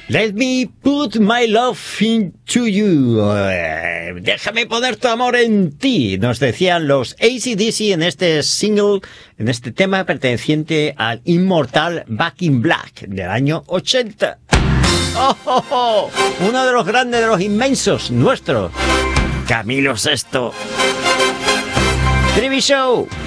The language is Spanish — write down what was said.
Let me put my love into you. Déjame poner tu amor en ti, nos decían los AC/DC en este single, en este tema perteneciente al inmortal Back in Black del año 80. ¡Oh, oh, oh! Uno de los grandes, de los inmensos, nuestro Camilo VI. TV Show.